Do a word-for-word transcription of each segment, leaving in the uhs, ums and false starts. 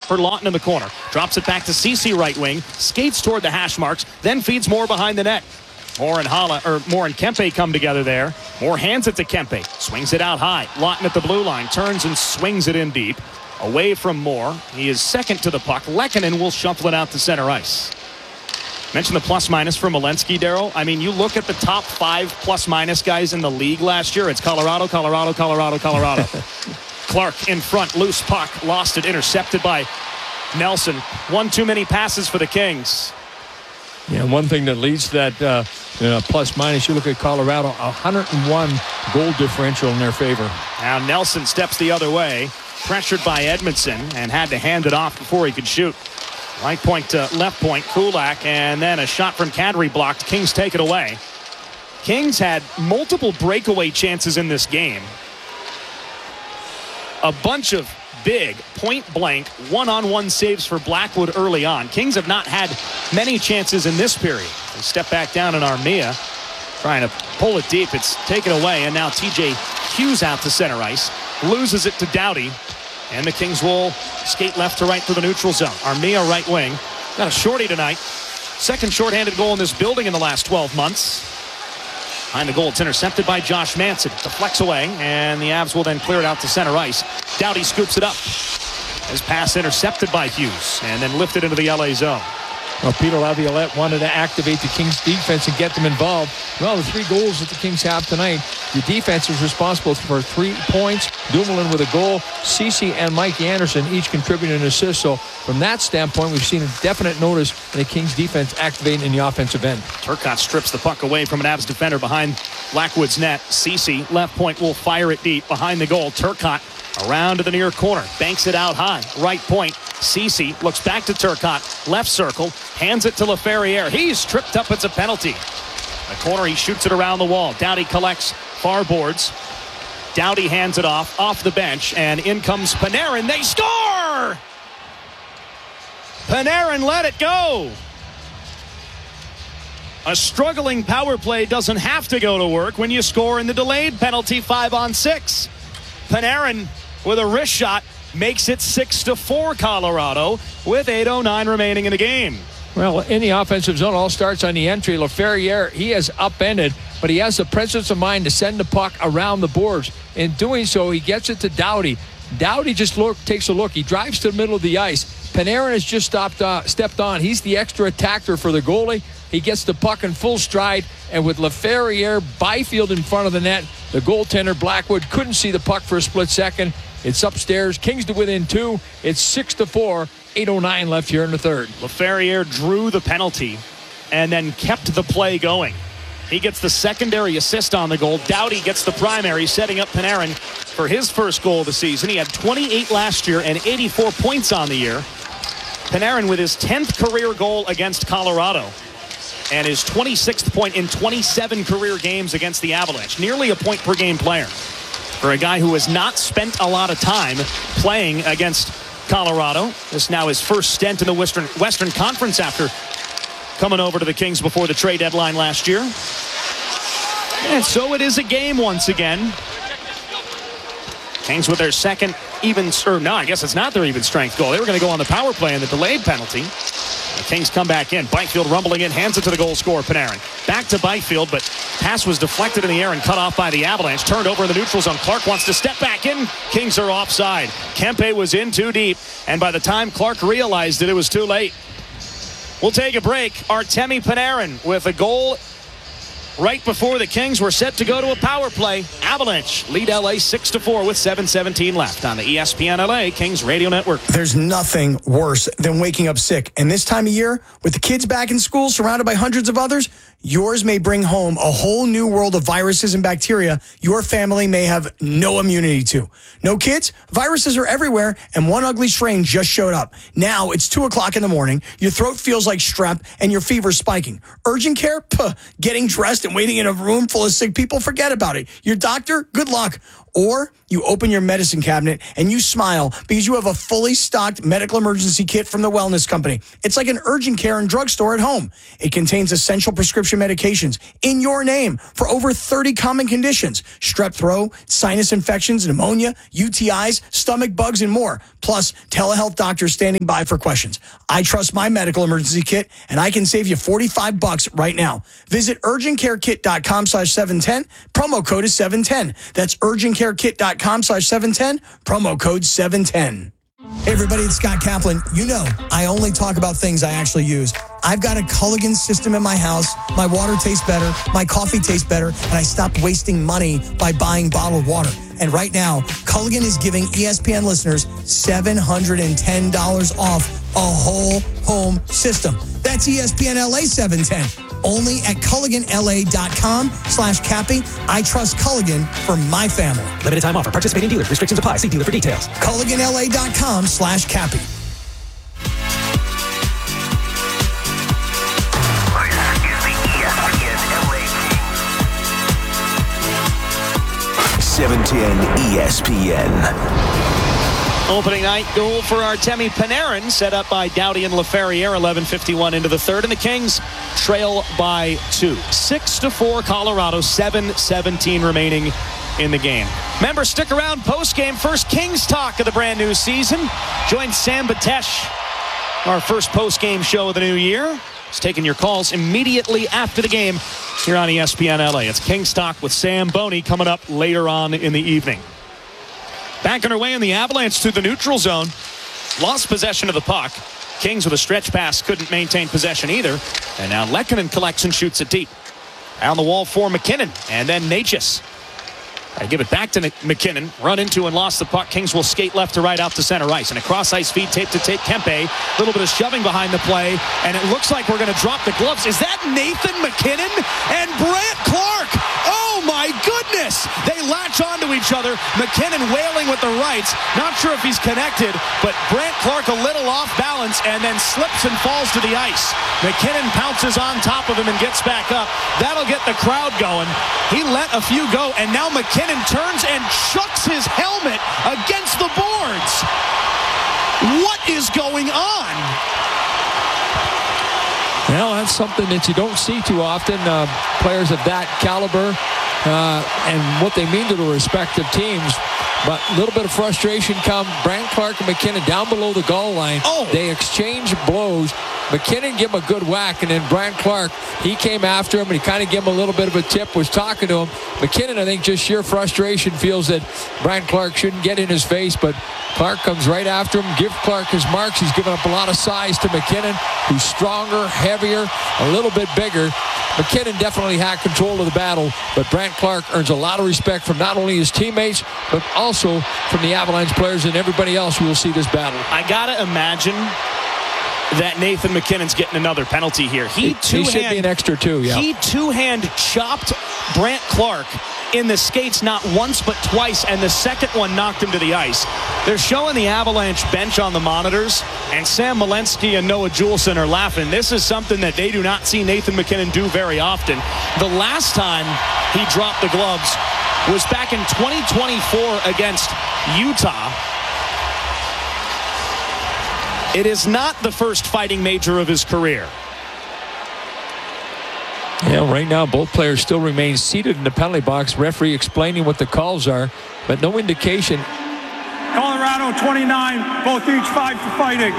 for Lawton in the corner. Drops it back to Cece right wing. Skates toward the hash marks. Then feeds Moore behind the net. Moore and Hala, or Moore and Kempe come together there. Moore hands it to Kempe. Swings it out high. Lawton at the blue line. Turns and swings it in deep. Away from Moore. He is second to the puck. Lehkonen will shuffle it out to center ice. Mention the plus minus for Malinsky, Darryl. I mean, you look at the top five plus minus guys in the league last year. It's Colorado, Colorado, Colorado, Colorado. Clark in front, loose puck, lost it, intercepted by Nelson. One too many passes for the Kings. Yeah, one thing that leads to that uh, you know, plus minus, you look at Colorado, one hundred one goal differential in their favor. Now Nelson steps the other way, pressured by Edmondson, and had to hand it off before he could shoot. Right point to left point, Kulak, and then a shot from Kadri blocked. Kings take it away. Kings had multiple breakaway chances in this game. A bunch of big, point-blank, one-on-one saves for Blackwood early on. Kings have not had many chances in this period. They step back down in Armia, trying to pull it deep. It's taken away, and now T J Hughes out to center ice. Loses it to Doughty. And the Kings will skate left to right through the neutral zone. Armia right wing. Got a shorty tonight. Second shorthanded goal in this building in the last twelve months. Behind the goal, it's intercepted by Josh Manson. Deflects away, and the Avs will then clear it out to center ice. Doughty scoops it up. His pass intercepted by Hughes, and then lifted into the L A zone. Well, Peter Laviolette wanted to activate the Kings defense and get them involved. Well, the three goals that the Kings have tonight, the defense is responsible for three points. Dumoulin with a goal. Cece and Mike Anderson each contributing an assist. So from that standpoint, we've seen a definite notice in the Kings defense activating in the offensive end. Turcotte strips the puck away from an Avs defender behind Blackwood's net. Cece, left point, will fire it deep behind the goal. Turcotte around to the near corner. Banks it out high. Right point. Cece looks back to Turcotte. Left circle. Hands it to LaFerriere. He's tripped up. It's a penalty. The corner, he shoots it around the wall. Doughty collects far boards. Doughty hands it off, off the bench, and in comes Panarin. They score! Panarin let it go. A struggling power play doesn't have to go to work when you score in the delayed penalty five on six. Panarin with a wrist shot makes it six to four Colorado with eight oh nine remaining in the game. Well, in the offensive zone, all starts on the entry. LaFerriere, he has upended, but he has the presence of mind to send the puck around the boards. In doing so, he gets it to Doughty. Doughty just look, takes a look. He drives to the middle of the ice. Panarin has just stopped, uh, stepped on. He's the extra attacker for the goalie. He gets the puck in full stride, and with LaFerriere, Byfield in front of the net, the goaltender Blackwood couldn't see the puck for a split second. It's upstairs. Kings to within two. It's six to four. eight oh nine left here in the third. LaFerriere drew the penalty and then kept the play going. He gets the secondary assist on the goal. Doughty gets the primary, setting up Panarin for his first goal of the season. He had twenty-eight last year and eighty-four points on the year. Panarin with his tenth career goal against Colorado and his twenty-sixth point in twenty-seven career games against the Avalanche. Nearly a point per game player for a guy who has not spent a lot of time playing against Colorado. This now his first stint in the Western Western Conference after coming over to the Kings before the trade deadline last year. And so it is a game once again. Kings with their second even, or no, I guess it's not their even strength goal. They were going to go on the power play in the delayed penalty. The Kings come back in. Byfield rumbling in, hands it to the goal scorer, Panarin. Back to Byfield, but pass was deflected in the air and cut off by the Avalanche. Turned over in the neutral zone. Clark wants to step back in. Kings are offside. Kempe was in too deep, and by the time Clark realized it, it was too late. We'll take a break. Artemi Panarin with a goal right before the Kings were set to go to a power play. Avalanche lead L A six to four with seven seventeen left on the E S P N L A Kings Radio Network. There's nothing worse than waking up sick. And this time of year, with the kids back in school, surrounded by hundreds of others, yours may bring home a whole new world of viruses and bacteria your family may have no immunity to. No kids? Viruses are everywhere, and one ugly strain just showed up. Now it's two o'clock in the morning, your throat feels like strep, and your fever's spiking. Urgent care? Puh. Getting dressed and waiting in a room full of sick people? Forget about it. Your doctor? Good luck. Or you open your medicine cabinet and you smile because you have a fully stocked medical emergency kit from the Wellness Company. It's like an urgent care and drugstore at home. It contains essential prescription medications in your name for over thirty common conditions: strep throat, sinus infections, pneumonia, U T Is, stomach bugs, and more. Plus, telehealth doctors standing by for questions. I trust my medical emergency kit, and I can save you forty-five bucks right now. Visit urgentcarekit.com slash 710. Promo code is seven ten. That's urgentcarekit.com slash 710. Promo code seven ten. Hey everybody, it's Scott Kaplan. You know, I only talk about things I actually use. I've got a Culligan system in my house. My water tastes better, my coffee tastes better, and I stopped wasting money by buying bottled water. And right now, Culligan is giving E S P N listeners seven hundred ten dollars off a whole home system. That's E S P N L A seven ten. Only at CulliganLA.com slash Cappy. I trust Culligan for my family. Limited time offer. Participating dealers. Restrictions apply. See dealer for details. CulliganLA.com slash Cappy. seven ten E S P N. Opening night goal for Artemi Panarin, set up by Doughty and LaFerriere, eleven fifty-one into the third, and the Kings trail by two. Six to four Colorado, seven seventeen remaining in the game. Remember, stick around post-game. First Kings talk of the brand new season. Join Sam Batesh, our first post-game show of the new year. He's taking your calls immediately after the game here on E S P N L A. It's Kings Talk with Sam Boney coming up later on in the evening. Back on her way in the Avalanche through the neutral zone. Lost possession of the puck. Kings with a stretch pass couldn't maintain possession either. And now Lehkonen collects and shoots it deep. On the wall for McKinnon. And then Natchez. I give it back to McKinnon. Run into and lost the puck. Kings will skate left to right out to center ice. And a cross-ice feed tape to take Kempe. A little bit of shoving behind the play. And it looks like we're going to drop the gloves. Is that Nathan McKinnon? And Brandt Clarke. Oh, my goodness. They latch onto each other. McKinnon wailing with the rights. Not sure if he's connected. But Brandt Clarke a little off balance and then slips and falls to the ice. McKinnon pounces on top of him and gets back up. That'll get the crowd going. He let a few go. And now McKinnon turns and chucks his helmet against the boards. What is going on? Well, that's something that you don't see too often. Uh, players of that caliber uh, and what they mean to the respective teams. But a little bit of frustration come. Brandt Clarke and McKinnon down below the goal line. Oh. They exchange blows. McKinnon gave him a good whack, and then Brandt Clarke, he came after him, and he kind of gave him a little bit of a tip, was talking to him. McKinnon, I think, just sheer frustration, feels that Brandt Clarke shouldn't get in his face, but Clarke comes right after him. Give Clarke his marks. He's given up a lot of size to McKinnon, who's stronger, heavier, a little bit bigger. McKinnon definitely had control of the battle, but Brandt Clarke earns a lot of respect from not only his teammates, but also from the Avalanche players and everybody else who will see this battle. I gotta imagine that Nathan McKinnon's getting another penalty here. He, he should be an extra two, yeah. He two-hand chopped Brandt Clarke in the skates not once but twice, and the second one knocked him to the ice. They're showing the Avalanche bench on the monitors, and Sam Malensky and Noah Juleson are laughing. This is something that they do not see Nathan McKinnon do very often. The last time he dropped the gloves was back in twenty twenty-four against Utah. It is not the first fighting major of his career. Yeah, right now both players still remain seated in the penalty box. Referee explaining what the calls are, but no indication. Colorado twenty-nine, both each five for fighting.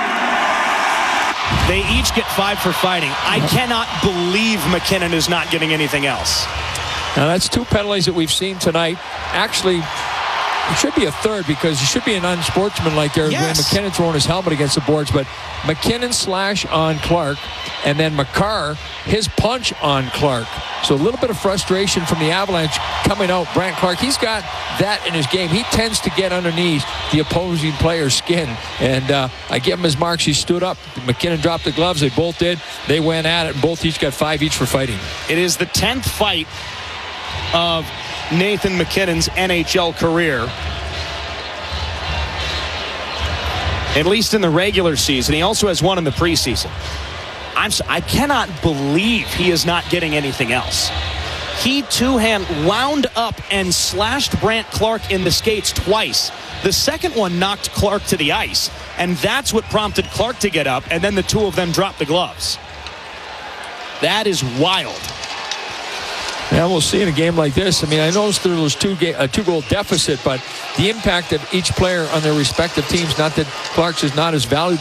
They each get five for fighting. I cannot believe McKinnon is not getting anything else. Now that's two penalties that we've seen tonight. Actually, it should be a third because he should be an unsportsmanlike there. Yes. When McKinnon throwing his helmet against the boards, but McKinnon slash on Clarke, and then Makar, his punch on Clarke. So a little bit of frustration from the Avalanche coming out. Brandt Clarke, he's got that in his game. He tends to get underneath the opposing player's skin, and uh, I give him his marks. He stood up. McKinnon dropped the gloves. They both did. They went at it, and both each got five each for fighting. It is the tenth fight of Nathan McKinnon's N H L career. At least in the regular season. He also has one in the preseason. I'm, I cannot believe he is not getting anything else. He two-hand wound up and slashed Brandt Clarke in the skates twice. The second one knocked Clarke to the ice, and that's what prompted Clarke to get up, and then the two of them dropped the gloves. That is wild. Yeah, we'll see in a game like this. I mean, I noticed there was two ga- a two-goal deficit, but the impact of each player on their respective teams, not that Clark's is not as valuable